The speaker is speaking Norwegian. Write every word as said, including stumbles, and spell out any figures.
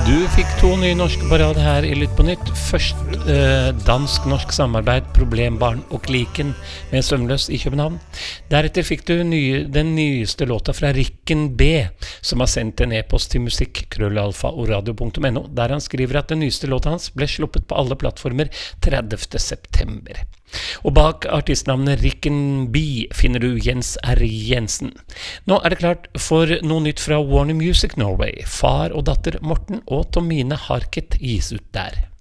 Du fikk to nye norske på rad her i Lytt på Nytt. Først eh, dansk-norsk samarbeid Problembarn og Kliken med Søvnløs i København. Deretter fikk du nye, den nyeste låta fra Rikken B, som har sendt en e-post til musikk krøllalfa og radio punktum no, der han skriver at den nyeste låta hans ble sluppet på alle plattformer tredivte september. Og bak artistnavnet Rikken B finner du Jens R. Jensen. Nå er det klart for noe nytt fra Warner Music Norway. Far og datter Morten og Tomine Harket gis ut der.